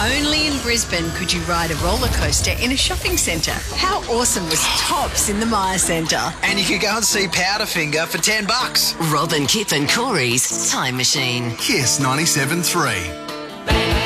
Only in Brisbane could you ride a roller coaster in a shopping centre. How awesome was Tops in the Myer Centre? And you could go and see Powderfinger for $10. Robin, Kip and Corey's Time Machine. Kiss 97.3.